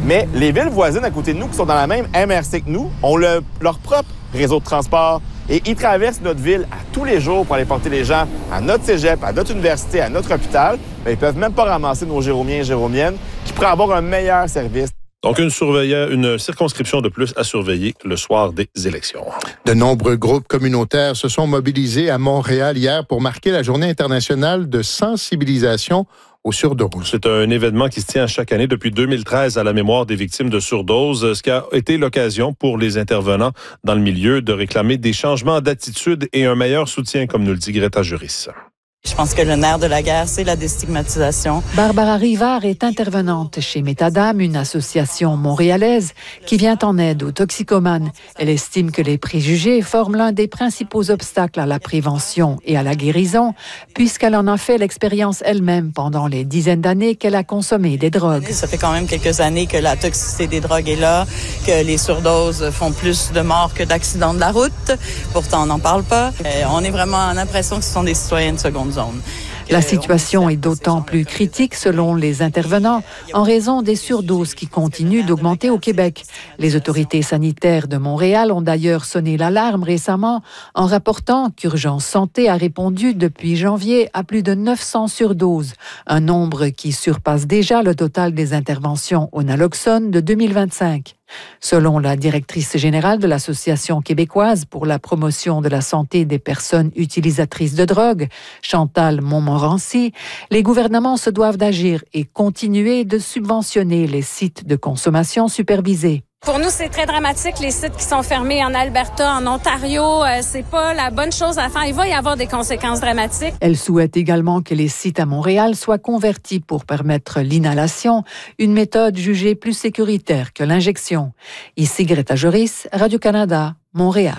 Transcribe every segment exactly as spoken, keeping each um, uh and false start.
Mais les villes voisines à côté de nous, qui sont dans la même M R C que nous, ont le, leur propre réseau de transport et ils traversent notre ville à tous les jours pour aller porter les gens à notre cégep, à notre université, à notre hôpital. Mais ils peuvent même pas ramasser nos Jéromiens et Jéromiennes qui pourraient avoir un meilleur service. Donc, une, une circonscription de plus à surveiller le soir des élections. De nombreux groupes communautaires se sont mobilisés à Montréal hier pour marquer la Journée internationale de sensibilisation aux surdoses. C'est un événement qui se tient chaque année depuis deux mille treize à la mémoire des victimes de surdoses, ce qui a été l'occasion pour les intervenants dans le milieu de réclamer des changements d'attitude et un meilleur soutien, comme nous le dit Greta Juris. Je pense que le nerf de la guerre, c'est la déstigmatisation. Barbara Rivard est intervenante chez Métadame, une association montréalaise qui vient en aide aux toxicomanes. Elle estime que les préjugés forment l'un des principaux obstacles à la prévention et à la guérison, puisqu'elle en a fait l'expérience elle-même pendant les dizaines d'années qu'elle a consommé des drogues. Ça fait quand même quelques années que la toxicité des drogues est là, que les surdoses font plus de morts que d'accidents de la route. Pourtant, on n'en parle pas. Et on est vraiment en impression que ce sont des citoyens de seconde zone. La situation est d'autant plus critique, selon les intervenants, en raison des surdoses qui continuent d'augmenter au Québec. Les autorités sanitaires de Montréal ont d'ailleurs sonné l'alarme récemment en rapportant qu'Urgence Santé a répondu depuis janvier à plus de neuf cents surdoses, un nombre qui surpasse déjà le total des interventions au naloxone de deux mille vingt-cinq. Selon la directrice générale de l'Association québécoise pour la promotion de la santé des personnes utilisatrices de drogue, Chantal Montmorency, les gouvernements se doivent d'agir et continuer de subventionner les sites de consommation supervisés. Pour nous, c'est très dramatique, les sites qui sont fermés en Alberta, en Ontario. Euh, c'est pas la bonne chose à faire. Il va y avoir des conséquences dramatiques. Elle souhaite également que les sites à Montréal soient convertis pour permettre l'inhalation, une méthode jugée plus sécuritaire que l'injection. Ici Greta Juris, Radio-Canada, Montréal.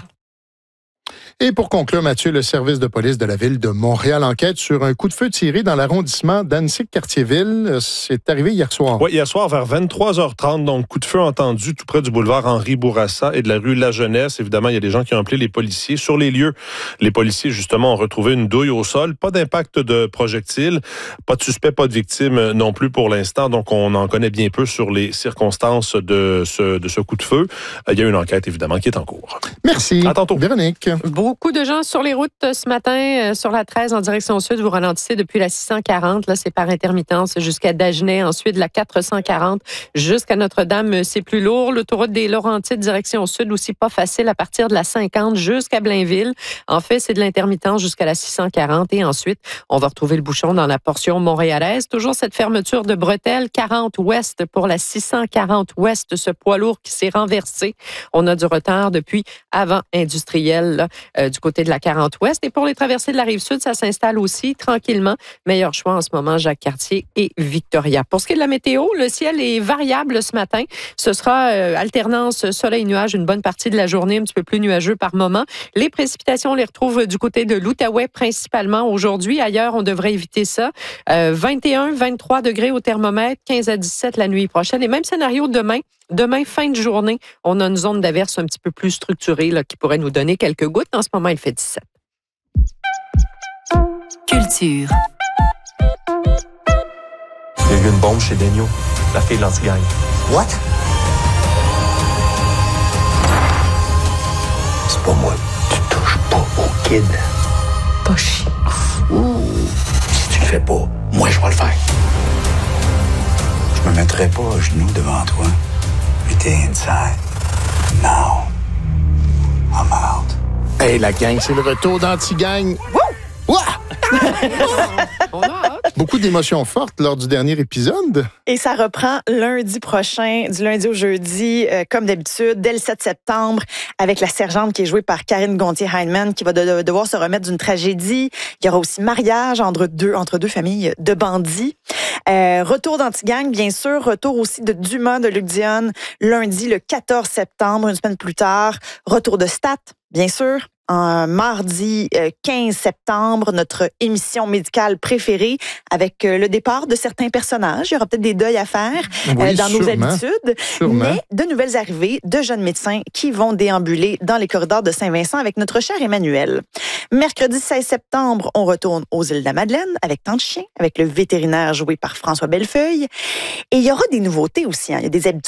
Et pour conclure, Mathieu, le service de police de la ville de Montréal enquête sur un coup de feu tiré dans l'arrondissement d'Annecy-Cartierville. C'est arrivé hier soir. Oui, hier soir vers vingt-trois heures trente, donc coup de feu entendu tout près du boulevard Henri Bourassa et de la rue La Jeunesse. Évidemment, il y a des gens qui ont appelé les policiers. Sur les lieux, les policiers, justement, ont retrouvé une douille au sol. Pas d'impact de projectile, pas de suspect, pas de victime non plus pour l'instant. Donc, on en connaît bien peu sur les circonstances de ce, de ce coup de feu. Il y a une enquête, évidemment, qui est en cours. Merci. À tantôt. Véronique. Beaucoup de gens sur les routes ce matin, euh, sur la treize en direction sud. Vous ralentissez depuis la six cent quarante. Là, c'est par intermittence jusqu'à Dagenais. Ensuite, la quatre cent quarante jusqu'à Notre-Dame, c'est plus lourd. L'autoroute des Laurentides, direction sud, aussi pas facile à partir de la cinquante jusqu'à Blainville. En fait, c'est de l'intermittence jusqu'à la six cent quarante. Et ensuite, on va retrouver le bouchon dans la portion montréalaise. Toujours cette fermeture de bretelles, quarante ouest pour la six cent quarante ouest. Ce poids lourd qui s'est renversé. On a du retard depuis avant industriel, là, euh, du côté de la quarante ouest. Et pour les traversées de la Rive-Sud, ça s'installe aussi tranquillement. Meilleur choix en ce moment, Jacques-Cartier et Victoria. Pour ce qui est de la météo, le ciel est variable ce matin. Ce sera euh, alternance soleil-nuage une bonne partie de la journée, un petit peu plus nuageux par moment. Les précipitations, on les retrouve du côté de l'Outaouais principalement aujourd'hui. Ailleurs, on devrait éviter ça. Euh, vingt et un, vingt-trois degrés au thermomètre, quinze à dix-sept la nuit prochaine. Et même scénario demain. Demain, fin de journée, on a une zone d'averse un petit peu plus structurée là, qui pourrait nous donner quelques gouttes. En ce moment, il fait dix-sept. Culture. Il y a eu une bombe chez Daigneault, la fille de l'anti-gang. What? C'est pas moi. Tu touches pas au kid. Pas chier. Ouh. Si tu le fais pas, moi, je vais le faire. Je me mettrai pas à genoux devant toi. T'es inside. Now, I'm out. Hey, la gang, c'est le retour d'Anti-Gang. Wouh! On a hâte. Beaucoup d'émotions fortes lors du dernier épisode. Et ça reprend lundi prochain, du lundi au jeudi, euh, comme d'habitude, dès le sept septembre, avec la sergente qui est jouée par Karine Gontier-Heinemann, qui va de- devoir se remettre d'une tragédie. Il y aura aussi mariage entre deux, entre deux familles de bandits. Euh, retour d'Anti-Gang, bien sûr. Retour aussi de Dumas de Luc Dionne, lundi le quatorze septembre, une semaine plus tard. Retour de Stat, bien sûr. En mardi euh, quinze septembre, notre émission médicale préférée avec euh, le départ de certains personnages. Il y aura peut-être des deuils à faire Oui, euh, dans sûrement, nos habitudes. sûrement. Mais de nouvelles arrivées de jeunes médecins qui vont déambuler dans les corridors de Saint-Vincent avec notre cher Emmanuel. Mercredi seize septembre, on retourne aux îles de la Madeleine avec Tant de Chien, avec le vétérinaire joué par François Bellefeuille. Et il y aura des nouveautés aussi. Hein. Il y a des habitudes